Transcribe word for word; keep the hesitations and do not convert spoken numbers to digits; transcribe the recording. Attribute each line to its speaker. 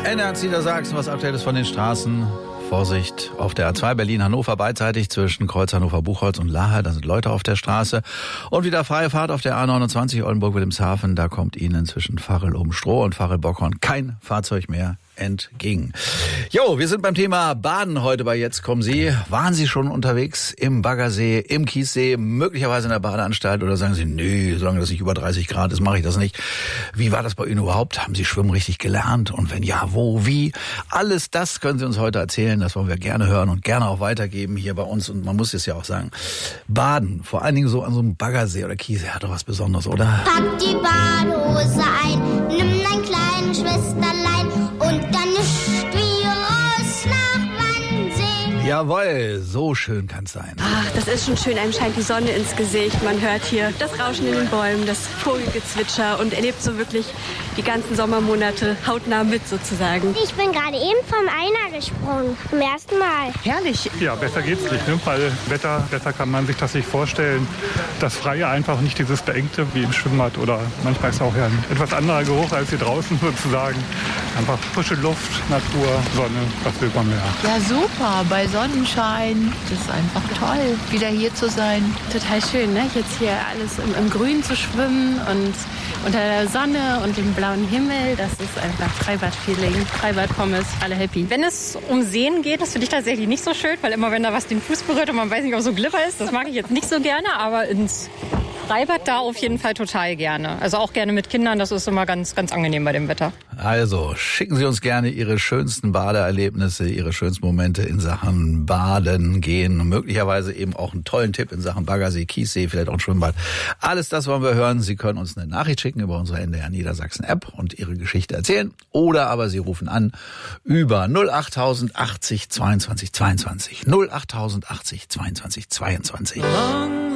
Speaker 1: N R Niedersachsen, was aktuell ist von den Straßen. Vorsicht auf der A zwei Berlin-Hannover beidseitig zwischen Kreuz Hannover-Buchholz und Lahe. Da sind Leute auf der Straße. Und wieder freie Fahrt auf der A neunundzwanzig Oldenburg-Wilhelmshaven. Da kommt Ihnen zwischen Varel-Oben-Stroh und Varel-Bockhorn kein Fahrzeug mehr entgegen. Jo, wir sind beim Thema Baden heute bei Jetzt kommen Sie. Waren Sie schon unterwegs im Baggersee, im Kiessee, möglicherweise in der Badeanstalt, oder sagen Sie, nee, solange das nicht über dreißig Grad ist, mache ich das nicht. Wie war das bei Ihnen überhaupt? Haben Sie Schwimmen richtig gelernt? Und wenn ja, wo, wie? Alles das können Sie uns heute erzählen. Das wollen wir gerne hören und gerne auch weitergeben hier bei uns. Und man muss es ja auch sagen, Baden, vor allen Dingen so an so einem Baggersee oder Kiessee, hat doch was Besonderes, oder?
Speaker 2: Pack die Badehose ein, nimm dein kleines Schwesterlein und dann ist wie raus nach Wannsee.
Speaker 1: Jawohl, so schön kann's sein.
Speaker 3: Ach, das ist schon schön. Einem scheint die Sonne ins Gesicht. Man hört hier das Rauschen in den Bäumen, das Vogelgezwitscher und erlebt so wirklich die ganzen Sommermonate hautnah mit sozusagen.
Speaker 2: Ich bin gerade eben vom Einer gesprungen, zum ersten Mal.
Speaker 3: Herrlich.
Speaker 4: Ja, besser geht's nicht, ne? Weil Wetter, besser kann man sich das nicht vorstellen. Das Freie einfach nicht dieses Beengte wie im Schwimmbad oder manchmal ist auch ja ein etwas anderer Geruch als hier draußen sozusagen. Einfach frische Luft, Natur, Sonne, was will man mehr?
Speaker 5: Ja, super, bei Sonnenschein. Das ist einfach toll, wieder hier zu sein.
Speaker 3: Total schön, ne? Jetzt hier alles im, im Grün zu schwimmen und unter der Sonne und dem blauen Himmel. Das ist einfach Freibad-Feeling. Freibad-Pommes, alle happy.
Speaker 6: Wenn es um Seen geht, das finde ich tatsächlich nicht so schön, weil immer wenn da was den Fuß berührt und man weiß nicht, ob so Glibber ist, das mag ich jetzt nicht so gerne, aber ins Freibad da auf jeden Fall total gerne. Also auch gerne mit Kindern, das ist immer ganz, ganz angenehm bei dem Wetter.
Speaker 1: Also, schicken Sie uns gerne Ihre schönsten Badeerlebnisse, Ihre schönsten Momente in Sachen Baden gehen. Und möglicherweise eben auch einen tollen Tipp in Sachen Baggersee, Kiessee, vielleicht auch ein Schwimmbad. Alles das wollen wir hören. Sie können uns eine Nachricht schicken über unsere N D R Niedersachsen App und Ihre Geschichte erzählen. Oder aber Sie rufen an über null acht tausend achtzig zweiundzwanzig zweiundzwanzig. null acht tausend achtzig zweiundzwanzig zweiundzwanzig.